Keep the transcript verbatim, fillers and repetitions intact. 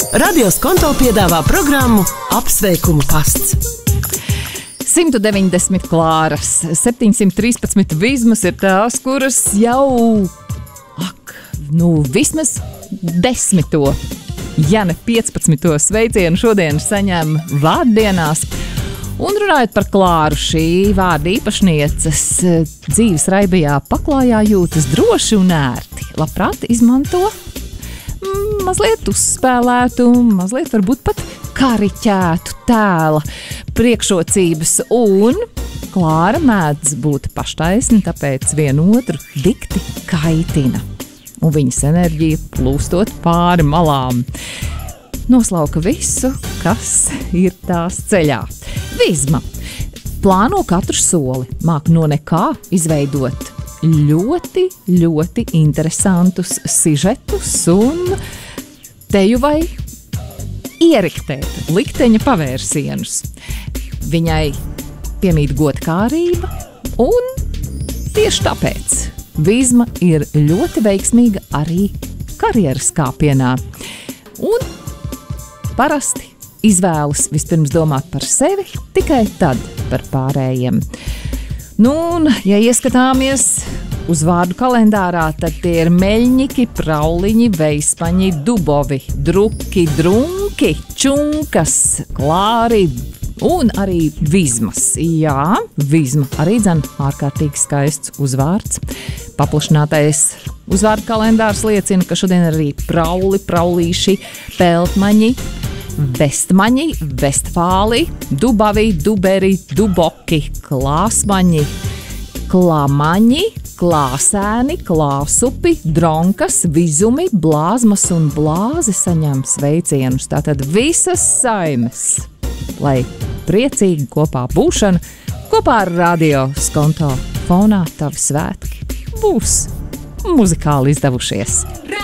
Radio Skonto piedāvā programmu Apsveikumu pasts. simt deviņdesmit klāras, septiņsimt trīspadsmit vizmas ir tās, kuras jau, ak, nu, vismaz desmito, ja ne piecpadsmito sveicienu šodien saņem vārdienās. Un runājot par Klāru, šī vārda īpašnieces dzīves raibajā paklājā jūtas droši un ērti. Labprāt izmanto mm, mazliet uzspēlētu, mazliet varbūt pat kariķētu tēla priekšrocības, un Klāra mēdz būt paštaisni, tāpēc vienotru dikti kaitina, un viņas enerģija plūstot pāri malām. Noslauka visu, kas ir tās ceļā. Vizma plāno katru soli, māk no nekā izveidot ļoti, ļoti interesantus sižetus un teju vai ieriktēt likteņa pavērsienus. Viņai piemīt godkārība, un tieši tāpēc Vizma ir ļoti veiksmīga arī karjeras kāpienā. Un parasti izvēlas vispirms domāt par sevi, tikai tad par pārējiem. Nu, un, ja ieskatāmies uz vārdu kalendārā, tad tie ir meļņiki, prauliņi, veispaņi, dubovi, druki, drunki, čunkas, klāri un arī vizmas. Jā, vizma arī dzen ārkārtīgi skaists uzvārds. Paplašinātais uzvārdu kalendārs liecina, ka šodien arī prauli, praulīši, peltmaņi, vestmaņi, vestfāli, dubavi, duberi, duboki, klāsmaņi, klāmaņi, klāsēni, klāsupi, dronkas, vizumi, blāzmas un blāzi saņem sveicienus. Tātad visas saimes, lai priecīgi kopā būšana, kopā ar Radio Skonto fonā tavi svētki būs muzikāli izdevušies.